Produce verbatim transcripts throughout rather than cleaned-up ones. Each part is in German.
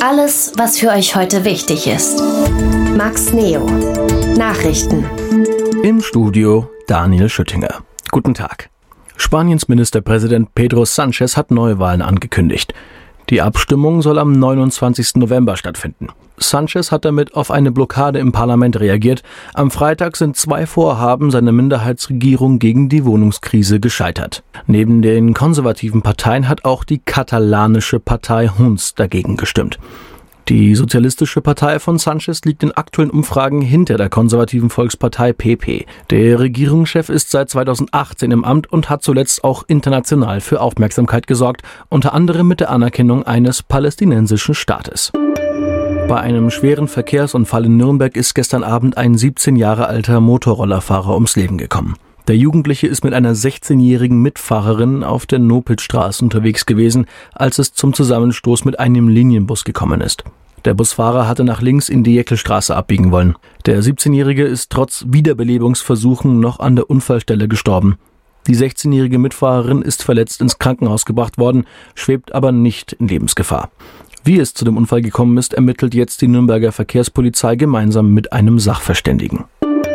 Alles, was für euch heute wichtig ist. Max Neo. Nachrichten. Im Studio Daniel Schüttinger. Guten Tag. Spaniens Ministerpräsident Pedro Sánchez hat Neuwahlen angekündigt. Die Abstimmung soll am neunundzwanzigsten November stattfinden. Sánchez hat damit auf eine Blockade im Parlament reagiert. Am Freitag sind zwei Vorhaben seiner Minderheitsregierung gegen die Wohnungskrise gescheitert. Neben den konservativen Parteien hat auch die katalanische Partei Junts dagegen gestimmt. Die Sozialistische Partei von Sánchez liegt in aktuellen Umfragen hinter der konservativen Volkspartei P P. Der Regierungschef ist seit zweitausendachtzehn im Amt und hat zuletzt auch international für Aufmerksamkeit gesorgt, unter anderem mit der Anerkennung eines palästinensischen Staates. Bei einem schweren Verkehrsunfall in Nürnberg ist gestern Abend ein siebzehn Jahre alter Motorrollerfahrer ums Leben gekommen. Der Jugendliche ist mit einer sechzehnjährigen Mitfahrerin auf der Nopitstraße unterwegs gewesen, als es zum Zusammenstoß mit einem Linienbus gekommen ist. Der Busfahrer hatte nach links in die Jäckelstraße abbiegen wollen. Der siebzehnjährige ist trotz Wiederbelebungsversuchen noch an der Unfallstelle gestorben. Die sechzehnjährige Mitfahrerin ist verletzt ins Krankenhaus gebracht worden, schwebt aber nicht in Lebensgefahr. Wie es zu dem Unfall gekommen ist, ermittelt jetzt die Nürnberger Verkehrspolizei gemeinsam mit einem Sachverständigen.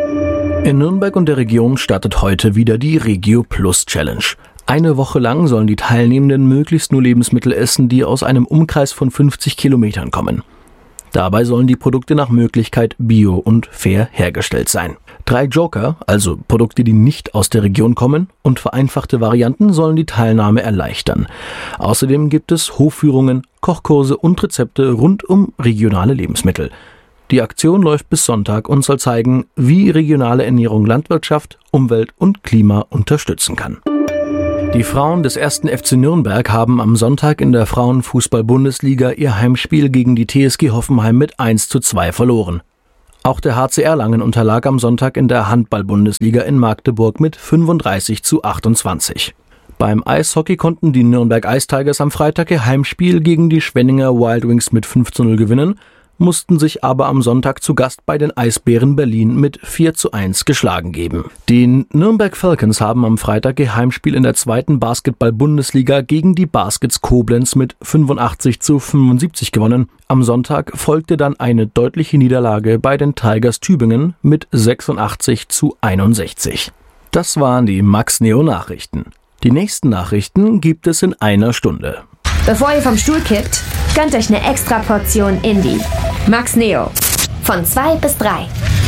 In Nürnberg und der Region startet heute wieder die Regio Plus Challenge. Eine Woche lang sollen die Teilnehmenden möglichst nur Lebensmittel essen, die aus einem Umkreis von fünfzig Kilometern kommen. Dabei sollen die Produkte nach Möglichkeit bio und fair hergestellt sein. Drei Joker, also Produkte, die nicht aus der Region kommen, und vereinfachte Varianten sollen die Teilnahme erleichtern. Außerdem gibt es Hofführungen, Kochkurse und Rezepte rund um regionale Lebensmittel. Die Aktion läuft bis Sonntag und soll zeigen, wie regionale Ernährung Landwirtschaft, Umwelt und Klima unterstützen kann. Die Frauen des ersten F C Nürnberg haben am Sonntag in der Frauenfußball-Bundesliga ihr Heimspiel gegen die T S G Hoffenheim mit eins zu zwei verloren. Auch der H C Erlangen unterlag am Sonntag in der Handball-Bundesliga in Magdeburg mit fünfunddreißig zu achtundzwanzig. Beim Eishockey konnten die Nürnberg Ice Tigers am Freitag ihr Heimspiel gegen die Schwenninger Wild Wings mit fünf zu null gewinnen, mussten sich aber am Sonntag zu Gast bei den Eisbären Berlin mit vier zu eins geschlagen geben. Die Nürnberg Falcons haben am Freitag ihr Heimspiel in der zweiten Basketball-Bundesliga gegen die Baskets Koblenz mit fünfundachtzig zu fünfundsiebzig gewonnen. Am Sonntag folgte dann eine deutliche Niederlage bei den Tigers Tübingen mit sechsundachtzig zu einundsechzig. Das waren die Max Neo Nachrichten. Die nächsten Nachrichten gibt es in einer Stunde. Bevor ihr vom Stuhl kippt, gönnt euch eine extra Portion Indie. Max Neo. Von zwei bis drei.